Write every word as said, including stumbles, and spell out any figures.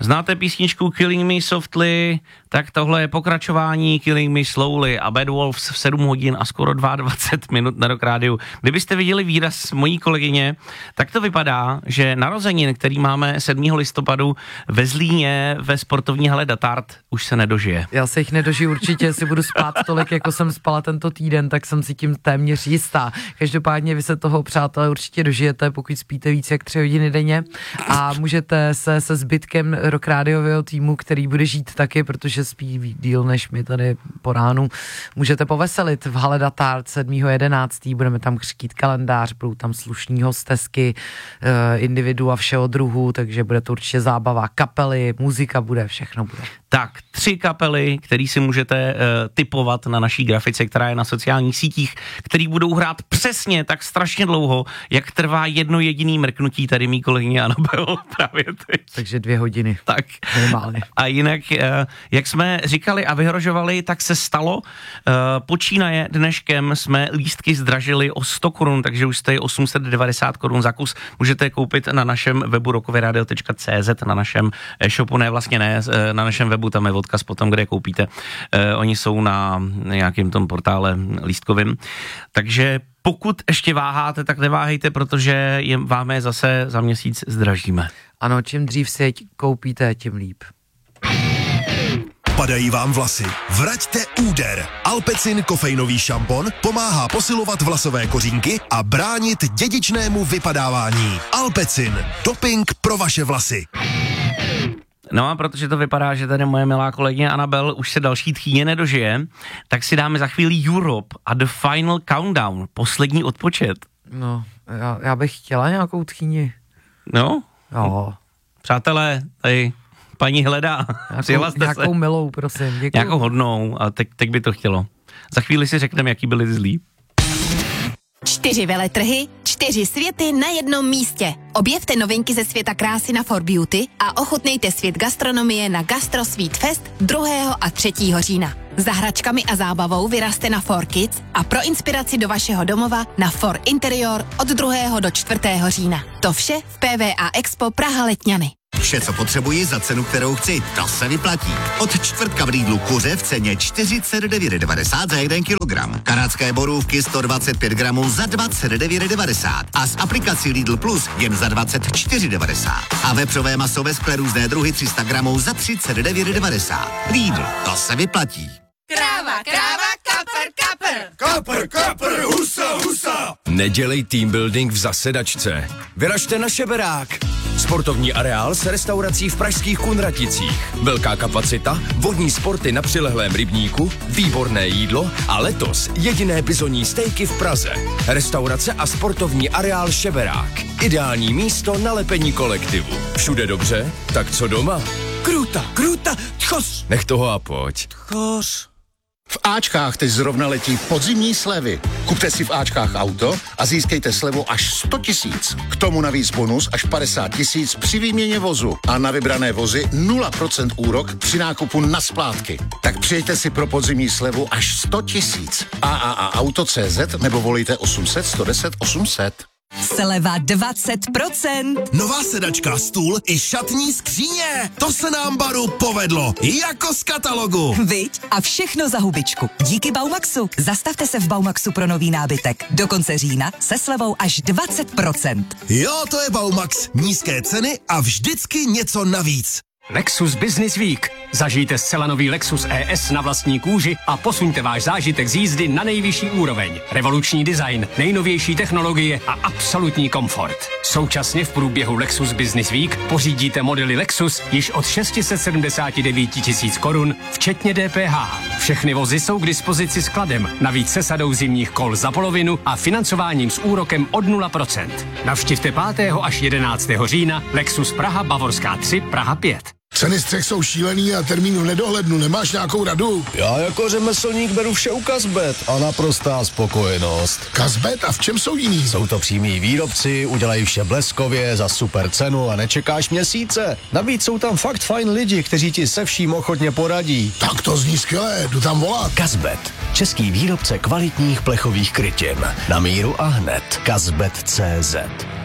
Znáte písničku Killing Me Softly? Tak tohle je pokračování Killing Me Slowly a Bad Wolves v sedm hodin a skoro dvacet dva minut na Rock Rádiu. Kdybyste viděli výraz mojí kolegyně, tak to vypadá, že narozenin, který máme sedmého listopadu ve Zlíně ve sportovní hale Datard, už se nedožije. Já se jich nedožiju určitě, si budu spát tolik, jako jsem spala tento týden, tak jsem si tím téměř jistá. Každopádně vy se toho, přátelé, určitě dožijete, pokud spíte více jak tři hodiny denně a můžete se se zbytkem Rock Rádiového týmu, který bude žít taky, protože spí díl než my tady po ránu, můžete poveselit v hale Datard sedmého jedenáctého Budeme tam křtít kalendář, budou tam slušní hostesky, eh, individua všeho druhu, takže bude to určitě zábava, kapely, muzika bude, všechno bude. Tak, tři kapely, které si můžete uh, tipovat na naší grafice, která je na sociálních sítích, který budou hrát přesně tak strašně dlouho, jak trvá jedno jediný mrknutí tady mý kolegyně Anabel právě teď. Takže dvě hodiny. Tak. Minimálně. A jinak, uh, jak jsme říkali a vyhrožovali, tak se stalo. Uh, počínaje dneškem jsme lístky zdražili o sto korun, takže už jste osm set devadesát korun za kus. Můžete koupit na našem webu rockovyradio tečka cé zet, na našem e-shopu, ne vlastně ne, na našem webu, tam je odkaz potom, kde je koupíte. Uh, oni jsou na nějakém tom portále lístkovým. Takže pokud ještě váháte, tak neváhejte, protože je, vám je zase za měsíc zdražíme. Ano, čím dřív si je koupíte, tím líp. Padají vám vlasy? Vraťte úder. Alpecin kofeinový šampon pomáhá posilovat vlasové kořínky a bránit dědičnému vypadávání. Alpecin. Doping pro vaše vlasy. No a protože to vypadá, že tady moje milá kolegyně Anabel už se další tchýně nedožije, tak si dáme za chvíli Europe a The Final Countdown, poslední odpočet. No, já, já bych chtěla nějakou tchýni. No? Jo. Přátelé, tady paní hledá. Nějakou, nějakou se. milou, prosím. Děkuju. Nějakou hodnou a teď, teď by to chtělo. Za chvíli si řekneme, jaký byli zlí. Čtyři veletrhy, čtyři světy na jednom místě. Objevte novinky ze světa krásy na For Beauty a ochutnejte svět gastronomie na Gastro Sweet Fest druhého a třetího října. Za hračkami a zábavou vyrazte na For Kids a pro inspiraci do vašeho domova na For Interior od druhého do čtvrtého října. To vše v P V A Expo Praha Letňany. Vše, co potřebuji za cenu, kterou chci, to se vyplatí. Od čtvrtka v Lidlu kuře v ceně čtyřicet devět devadesát za jeden kilogram. Kanadské borůvky sto dvacet pět gramů za dvacet devět devadesát. A s aplikací Lidl Plus jen za dvacet čtyři devadesát. A vepřové maso ve skle různé druhy tři sta gramů za třicet devět devadesát. Lidl, to se vyplatí. Kráva, kráva, kapr, kapr. Kapr, kapr, husa, husa. Nedělej team building v zasedačce. Vyražte na Šeberák. Sportovní areál s restaurací v pražských Kunraticích. Velká kapacita, vodní sporty na přilehlém rybníku, výborné jídlo a letos jediné bizonní stejky v Praze. Restaurace a sportovní areál Šeberák. Ideální místo na lepení kolektivu. Všude dobře, tak co doma? Kruta, kruta, tchos. Nech toho a pojď. Tchos. V Ačkách teď zrovna letí podzimní slevy. Kupte si v Ačkách auto a získejte slevu až sto tisíc. K tomu navíc bonus až padesát tisíc při výměně vozu. A na vybrané vozy nula procent úrok při nákupu na splátky. Tak přijďte si pro podzimní slevu až sto tisíc. A A A auto tečka cé zet nebo volejte osm set, sto deset, osm set. Sleva dvacet procent. Nová sedačka, stůl i šatní skříně. To se nám, Baru, povedlo. Jako z katalogu. Viď? A všechno za hubičku. Díky Baumaxu. Zastavte se v Baumaxu pro nový nábytek. Do konce října se slevou až dvacet procent. Jo, to je Baumax. Nízké ceny a vždycky něco navíc. Lexus Business Week. Zažijte zcela nový Lexus E S na vlastní kůži a posuňte váš zážitek z jízdy na nejvyšší úroveň. Revoluční design, nejnovější technologie a absolutní komfort. Současně v průběhu Lexus Business Week pořídíte modely Lexus již od šest set sedmdesát devět tisíc korun, včetně D P H. Všechny vozy jsou k dispozici skladem, navíc se sadou zimních kol za polovinu a financováním s úrokem od nula procent. Navštivte pátého až jedenáctého října Lexus Praha Bavorská tři, Praha pět. Ceny střech jsou šílený a termínu v nedohlednu. Nemáš nějakou radu? Já jako řemeslník beru vše u Kazbet a naprostá spokojenost. Kazbet? A v čem jsou jiný? Jsou to přímí výrobci, udělají vše bleskově, za super cenu a nečekáš měsíce. Navíc jsou tam fakt fajn lidi, kteří ti se vším ochotně poradí. Tak to zní skvěle, jdu tam volat. Kazbet. Český výrobce kvalitních plechových krytin. Na míru a hned. Kazbet tečka cé zet.